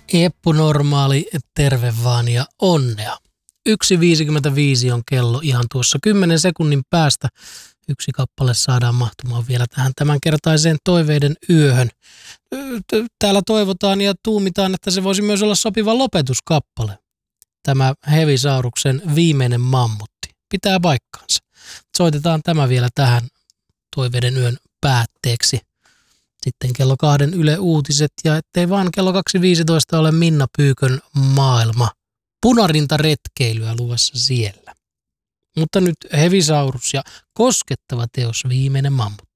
Eppu Normaali, terve vaan ja onnea. 1.55 on kello ihan tuossa 10 sekunnin päästä. Yksi kappale saadaan mahtumaan vielä tähän tämänkertaiseen toiveiden yöhön. Täällä toivotaan ja tuumitaan, että se voisi myös olla sopiva lopetuskappale. Tämä Hevisauruksen Viimeinen mammutti pitää paikkaansa. Soitetaan tämä vielä tähän toiveiden yön päätteeksi. Sitten kello 2 Yle Uutiset ja ettei vaan kello 2.15 ole Minna Pyykön maailma. Punarintaretkeilyä luvassa siellä. Mutta nyt Hevisaurus ja koskettava teos Viimeinen mammutti.